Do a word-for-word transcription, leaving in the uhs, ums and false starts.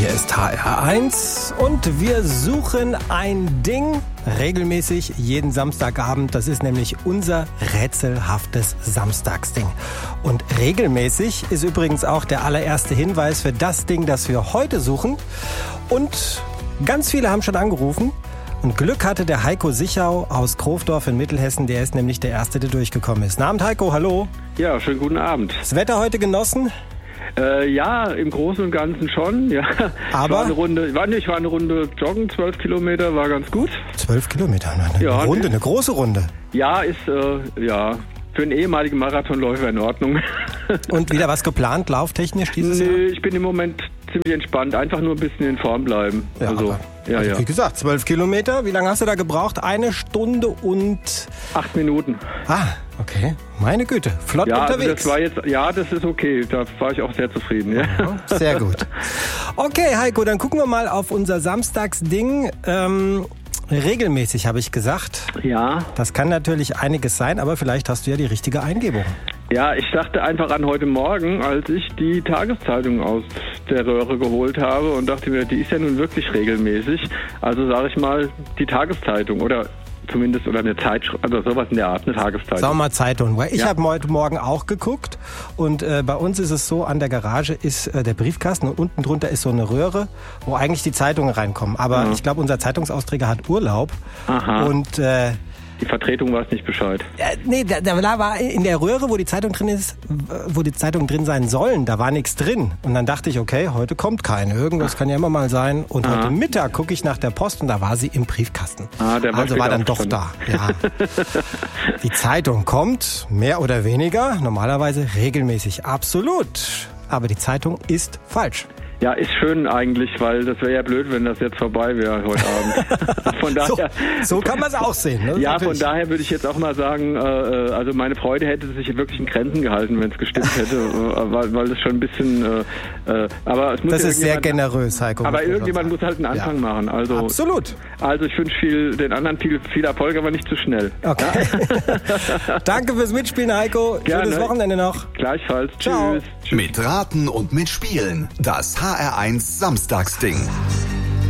Hier ist H R eins und wir suchen ein Ding regelmäßig jeden Samstagabend. Das ist nämlich unser rätselhaftes Samstagsding. Und regelmäßig ist übrigens auch der allererste Hinweis für das Ding, das wir heute suchen. Und ganz viele haben schon angerufen. Und Glück hatte der Heiko Sichau aus Krofdorf in Mittelhessen. Der ist nämlich der Erste, der durchgekommen ist. Guten Abend, Heiko, hallo. Ja, schönen guten Abend. Das Wetter heute genossen? Äh, ja, im Großen und Ganzen schon. Ja. Aber? Ich war eine Runde, ich war, nicht, ich war eine Runde joggen, zwölf Kilometer, war ganz gut. Zwölf Kilometer, eine ja, Runde, eine große Runde. Ja, ist, äh, ja, für einen ehemaligen Marathonläufer in Ordnung. Und wieder was geplant, lauftechnisch dieses Jahr? Nee, ich bin im Moment ziemlich entspannt, einfach nur ein bisschen in Form bleiben. Ja, also, aber, ja, also ja. wie gesagt, zwölf Kilometer. Wie lange hast du da gebraucht? Eine Stunde und... Acht Minuten. Ah, okay. Meine Güte, flott ja, unterwegs. Also das war jetzt, ja, das ist okay. Da war ich auch sehr zufrieden. Ja. Sehr gut. Okay, Heiko, dann gucken wir mal auf unser Samstagsding. Ähm, regelmäßig, habe ich gesagt. Ja. Das kann natürlich einiges sein, aber vielleicht hast du ja die richtige Eingebung. Ja, ich dachte einfach an heute Morgen, als ich die Tageszeitung aus der Röhre geholt habe und dachte mir, die ist ja nun wirklich regelmäßig. Also sage ich mal, die Tageszeitung oder zumindest oder eine Zeitschrift, also sowas in der Art, eine Tageszeitung. Sagen wir mal Zeitung, weil ich ja. habe heute Morgen auch geguckt und äh, bei uns ist es so, an der Garage ist äh, der Briefkasten und unten drunter ist so eine Röhre, wo eigentlich die Zeitungen reinkommen. Aber ja. ich glaube, unser Zeitungsausträger hat Urlaub. Aha. Und äh, die Vertretung weiß nicht Bescheid. Äh, nee, da, da war in der Röhre, wo die Zeitung drin ist, wo die Zeitungen drin sein sollen, da war nichts drin. Und dann dachte ich, okay, heute kommt keine. Irgendwas Ach. kann ja immer mal sein. Und ah. heute Mittag gucke ich nach der Post und da war sie im Briefkasten. Ah, der war also war dann doch da. Ja. Die Zeitung kommt, mehr oder weniger, normalerweise regelmäßig. Absolut. Aber die Zeitung ist falsch. Ja, ist schön eigentlich, weil das wäre ja blöd, wenn das jetzt vorbei wäre heute Abend. Von daher, so, so kann man es auch sehen. Ne? Ja, von daher würde ich jetzt auch mal sagen, äh, also meine Freude hätte sich wirklich in Grenzen gehalten, wenn es gestimmt hätte, äh, weil, weil das schon ein bisschen... Äh, äh, aber es muss das ja ist sehr generös, Heiko. Aber irgendjemand muss halt einen Anfang ja. machen. Also, absolut. Also ich wünsche viel, den anderen viel, viel Erfolg, aber nicht zu schnell. Okay. Ja? Danke fürs Mitspielen, Heiko. Gerne. Schönes Wochenende noch. Gleichfalls. Ciao. Tschüss. Mit Raten und Mitspielen. Das H R eins Samstagsding.